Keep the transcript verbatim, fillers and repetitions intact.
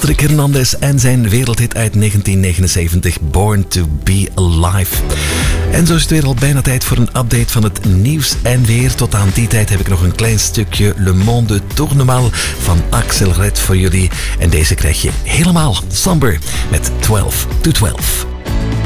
Patrick Hernandez en zijn wereldhit uit negentien negenenzeventig, Born to be Alive. En zo is het weer al bijna tijd voor een update van het nieuws en weer. Tot aan die tijd heb ik nog een klein stukje Le Monde Tournemal van Axel Red voor jullie. En deze krijg je helemaal somber met twaalf to twaalf.